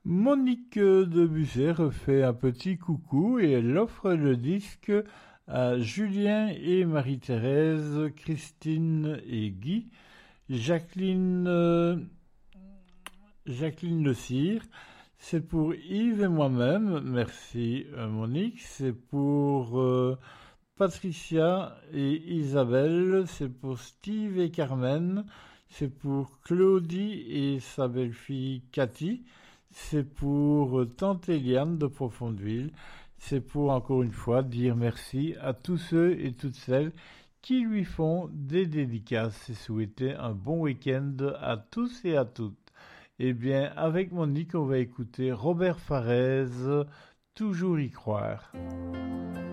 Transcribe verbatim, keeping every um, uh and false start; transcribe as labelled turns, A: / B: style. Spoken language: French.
A: Monique de Busset refait un petit coucou et elle offre le disque à Julien et Marie-Thérèse, Christine et Guy, Jacqueline, euh, Jacqueline Le Cire. C'est pour Yves et moi-même, merci euh, Monique. C'est pour euh, Patricia et Isabelle, c'est pour Steve et Carmen, c'est pour Claudie et sa belle-fille Cathy, c'est pour Tante Eliane de Profondeville, c'est pour encore une fois dire merci à tous ceux et toutes celles qui lui font des dédicaces et souhaiter un bon week-end à tous et à toutes. Eh bien, avec Monique, on va écouter Robert Farès, Toujours y croire.